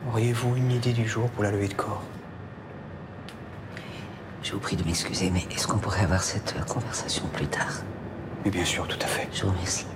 Auriez-vous une idée du jour pour la levée de corps? Je vous prie de m'excuser, mais est-ce qu'on pourrait avoir cette conversation plus tard? Mais bien sûr, tout à fait. Je vous remercie.